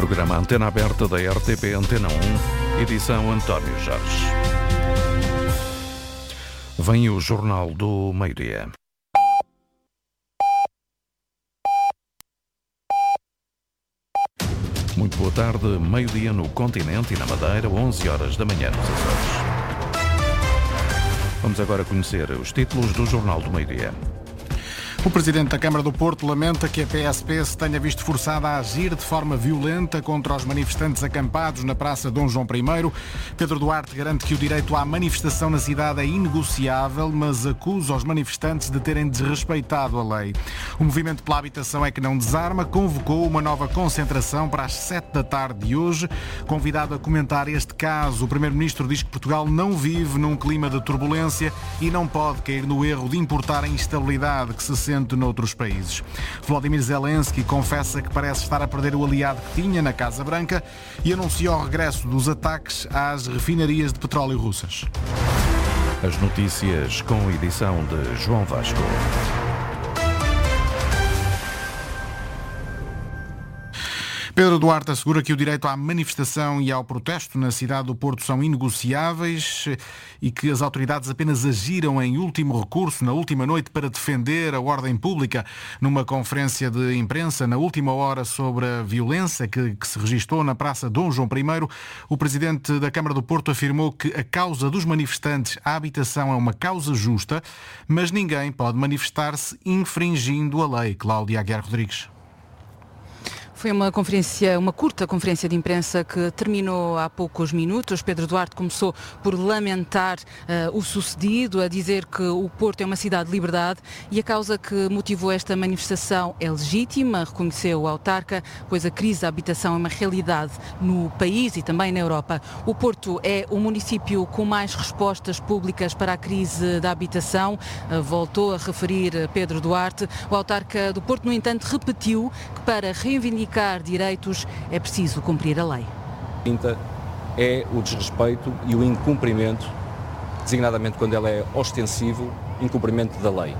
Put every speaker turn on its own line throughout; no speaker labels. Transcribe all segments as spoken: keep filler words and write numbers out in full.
Programa Antena Aberta da R T P Antena um, edição António Jorge. Vem o Jornal do Meio-Dia. Muito boa tarde, meio-dia no continente e na Madeira, onze horas da manhã nos Açores. Vamos agora conhecer os títulos do Jornal do Meio-Dia.
O Presidente da Câmara do Porto lamenta que a P S P se tenha visto forçada a agir de forma violenta contra os manifestantes acampados na Praça Dom João I. Pedro Duarte garante que o direito à manifestação na cidade é inegociável, mas acusa os manifestantes de terem desrespeitado a lei. O Movimento pela Habitação é que não desarma convocou uma nova concentração para as sete da tarde de hoje. Convidado a comentar este caso, o Primeiro-Ministro diz que Portugal não vive num clima de turbulência e não pode cair no erro de importar a instabilidade que se sente noutros países. Volodymyr Zelensky confessa que parece estar a perder o aliado que tinha na Casa Branca e anunciou o regresso dos ataques às refinarias de petróleo russas.
As notícias com edição de João Vasco.
Pedro Duarte assegura que o direito à manifestação e ao protesto na cidade do Porto são inegociáveis e que as autoridades apenas agiram em último recurso, na última noite, para defender a ordem pública. Numa conferência de imprensa, na última hora, sobre a violência que, que se registrou na Praça Dom João I, o Presidente da Câmara do Porto afirmou que a causa dos manifestantes à habitação é uma causa justa, mas ninguém pode manifestar-se infringindo a lei. Cláudia Aguiar Rodrigues.
Foi uma conferência, uma curta conferência de imprensa que terminou há poucos minutos. Pedro Duarte começou por lamentar uh, o sucedido, a dizer que o Porto é uma cidade de liberdade e a causa que motivou esta manifestação é legítima, reconheceu o autarca, pois a crise da habitação é uma realidade no país e também na Europa. O Porto é o município com mais respostas públicas para a crise da habitação, uh, voltou a referir Pedro Duarte. O autarca do Porto, no entanto, repetiu que para reivindicar direitos é preciso cumprir a lei.
Quinta é o desrespeito e o incumprimento, designadamente quando ela é ostensivo, incumprimento da lei.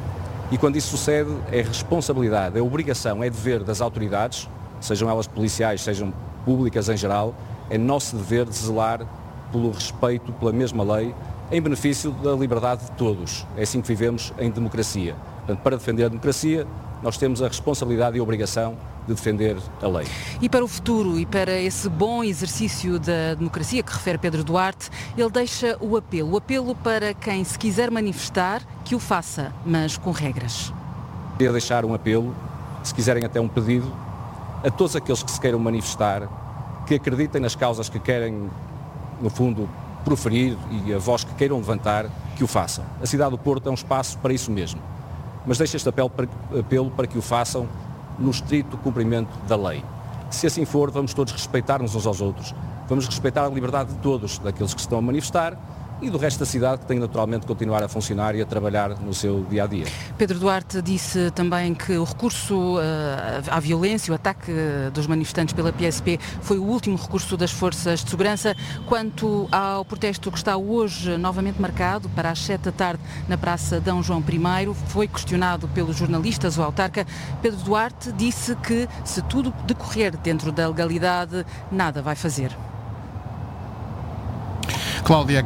E quando isso sucede é responsabilidade, é obrigação, é dever das autoridades, sejam elas policiais, sejam públicas em geral, é nosso dever de zelar pelo respeito pela mesma lei em benefício da liberdade de todos. É assim que vivemos em democracia. Portanto, para defender a democracia, nós temos a responsabilidade e a obrigação de defender a lei.
E para o futuro e para esse bom exercício da democracia que refere Pedro Duarte, ele deixa o apelo, o apelo para quem se quiser manifestar, que o faça, mas com regras.
Queria deixar um apelo, se quiserem até um pedido, a todos aqueles que se queiram manifestar, que acreditem nas causas que querem, no fundo, proferir e a voz que queiram levantar, que o façam. A cidade do Porto é um espaço para isso mesmo. Mas deixo este apelo para, apelo para que o façam no estrito cumprimento da lei. Se assim for, vamos todos respeitar-nos uns aos outros, vamos respeitar a liberdade de todos, daqueles que se estão a manifestar e do resto da cidade que tem naturalmente de continuar a funcionar e a trabalhar no seu dia-a-dia.
Pedro Duarte disse também que o recurso uh, à violência, o ataque dos manifestantes pela P S P foi o último recurso das forças de segurança. Quanto ao protesto que está hoje novamente marcado para as sete da tarde na Praça Dom João I, foi questionado pelos jornalistas, o autarca. Pedro Duarte disse que se tudo decorrer dentro da legalidade, nada vai fazer.
Cláudia